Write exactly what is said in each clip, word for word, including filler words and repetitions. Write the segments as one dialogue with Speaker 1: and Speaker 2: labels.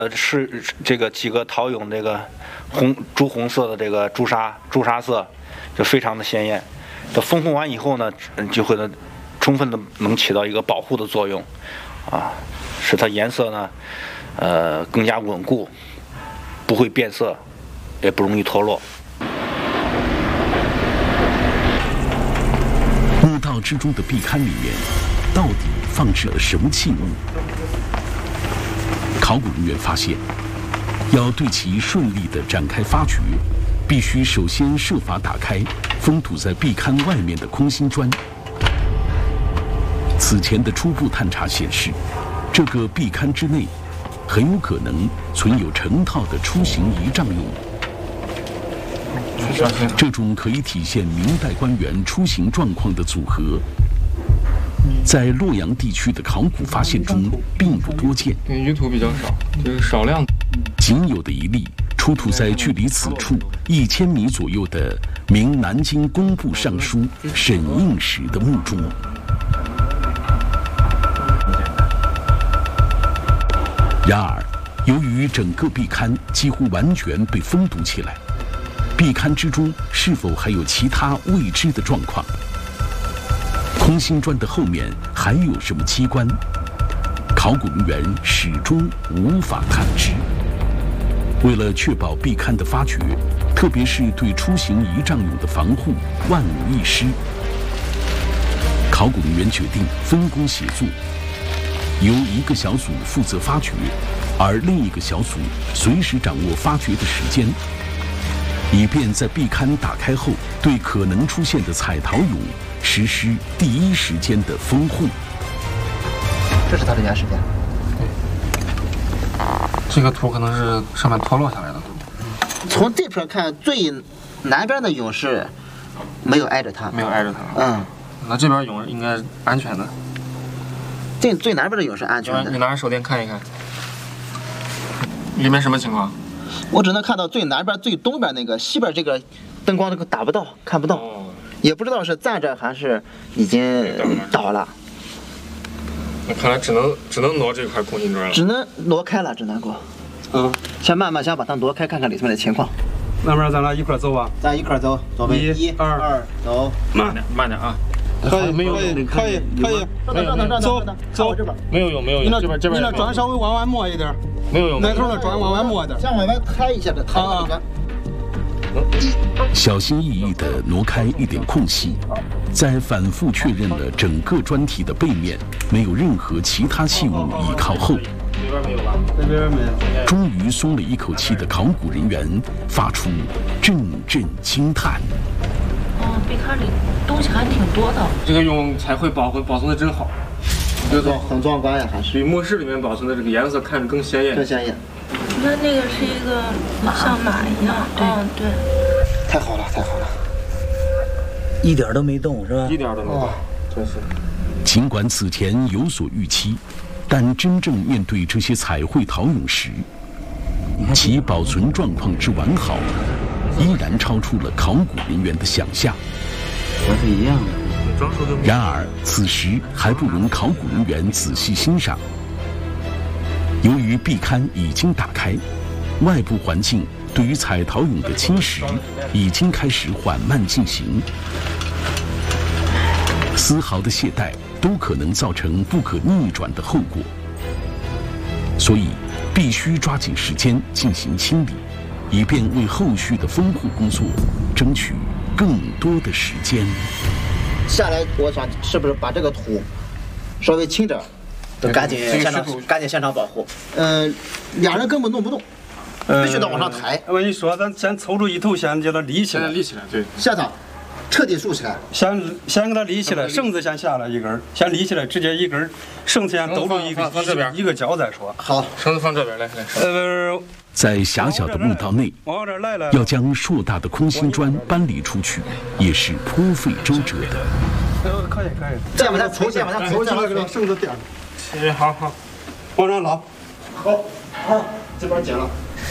Speaker 1: 呃，是这个几个陶俑这个红朱红色的这个朱砂朱砂色，就非常的鲜艳。这封控完以后呢，就会呢，充分的能起到一个保护的作用，啊，使它颜色呢，呃，更加稳固，不会变色，也不容易脱落。
Speaker 2: 墓道之中的壁龛里面，到底放置了什么器物？考古人员发现，要对其顺利地展开发掘，必须首先设法打开封堵在壁龛外面的空心砖。此前的初步探查显示，这个壁龛之内很有可能存有成套的出行仪仗用。这种可以体现明代官员出行状况的组合，在洛阳地区的考古发现中并不多见。
Speaker 3: 舆图比较少，就是少量。
Speaker 2: 仅有的一例出土在距离此处一千米左右的明南京工部尚书沈应时的墓中。然而，由于整个壁龛几乎完全被封堵起来，壁龛之中是否还有其他未知的状况？空心砖的后面还有什么机关？考古人员始终无法探知。为了确保壁龛的发掘，特别是对出行仪仗用的防护万无一失，考古人员决定分工协作，由一个小组负责发掘，而另一个小组随时掌握发掘的时间，以便在壁龛打开后，对可能出现的彩陶俑实施第一时间的封护。
Speaker 4: 这是它的原始点。
Speaker 3: 对，这个土可能是上面脱落下来的。
Speaker 4: 从这片看，最南边的俑是没有挨着它，
Speaker 3: 没有挨着它。
Speaker 4: 嗯，
Speaker 3: 那这边俑应该是安全的。
Speaker 4: 这最南边的俑是安全的。
Speaker 3: 你拿着手电看一看，里面什么情况？
Speaker 4: 我只能看到最南边、最东边那个，西边这个灯光这个打不到，看不到，哦、也不知道是站着还是已经倒了。
Speaker 3: 那看来只能只能挪这块空心砖了。
Speaker 4: 只能挪开了，只能够。嗯，先慢慢先把它挪开，看看里面的情况。
Speaker 5: 那边咱俩一块走吧。
Speaker 4: 咱一块走，左边一、
Speaker 5: 二、
Speaker 4: 二，走。
Speaker 3: 慢点，慢点啊。
Speaker 5: 可以，
Speaker 3: 没有，
Speaker 5: 可以，可以，可以。
Speaker 4: 没有，
Speaker 5: 走，走
Speaker 4: 这边。
Speaker 3: 没有有没有有。
Speaker 5: 这边这边。你那砖稍微往外抹一点。
Speaker 3: 没有有。
Speaker 5: 那头的砖往外抹一点。
Speaker 4: 先往外开一下的，开一下。
Speaker 2: 小心翼翼地挪开一点空隙，在反复确认了整个砖体的背面没有任何其他器物倚靠后，
Speaker 3: 这边没有吧？
Speaker 5: 这边没有。
Speaker 2: 终于松了一口气的考古人员发出阵阵惊叹。
Speaker 6: 哦，壁龛里东西还挺多的。
Speaker 3: 这个俑彩绘保存保存的真好，
Speaker 4: 这个很壮观呀，还是
Speaker 3: 比墓室里面保存的这个颜色看着更鲜艳。
Speaker 4: 更鲜艳。
Speaker 6: 那那个是一个像马一样，嗯，对。
Speaker 4: 太好了，太好了，
Speaker 7: 一点都没动，是吧？
Speaker 3: 一点都没动，真是。
Speaker 2: 尽管此前有所预期，但真正面对这些彩绘陶俑时，其保存状况之完好，依然超出了考古人员的想象。
Speaker 7: 和是一样的。
Speaker 2: 然而，此时还不容考古人员仔细欣赏。由于壁龛已经打开，外部环境对于彩陶俑的侵蚀已经开始缓慢进行，丝毫的懈怠都可能造成不可逆转的后果，所以必须抓紧时间进行清理，以便为后续的封护工作争取更多的时间。
Speaker 4: 下来，我想是不是把这个土稍微清点，赶紧现场赶紧现场保护。嗯、呃，俩人根本弄不动。必须得往上抬。
Speaker 5: 我跟你说，咱先抽出一头，先给它立起来。
Speaker 3: 先立起来，对。
Speaker 4: 现场彻底竖起来。
Speaker 5: 先先给它立起来，绳子先下来一根，先立起来，直接一根，绳子先兜住一个
Speaker 3: 放这边
Speaker 5: 一个角再说。
Speaker 4: 好，
Speaker 3: 绳子放这边来来。
Speaker 5: 呃，
Speaker 2: 在狭小的墓道内，要将硕大的空心砖搬离出去，也是颇费周折的。
Speaker 5: 呃，可以可以。
Speaker 4: 再把它抽，再把它抽起来，
Speaker 5: 给它绳子垫。
Speaker 3: 哎，好好，
Speaker 5: 往上拉。
Speaker 4: 好，好，这边剪了。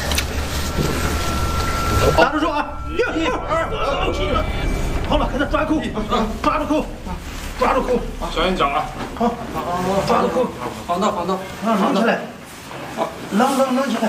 Speaker 4: 打住手啊！一、二，好了，给他抓扣，抓住扣，抓住扣，
Speaker 3: 小心脚啊！
Speaker 4: 好，抓住扣，
Speaker 3: 放到放到，
Speaker 4: 放起来。 冷冷冷起来。